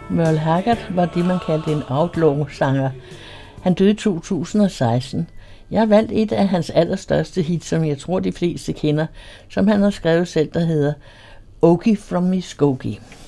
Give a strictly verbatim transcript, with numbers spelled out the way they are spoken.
Merle Haggard var det, man kaldte en outlaw-sanger. Han døde i to tusind og seksten. Jeg har valgt et af hans allerstørste hits, som jeg tror, de fleste kender, som han har skrevet selv, der hedder Okie from Muskogee.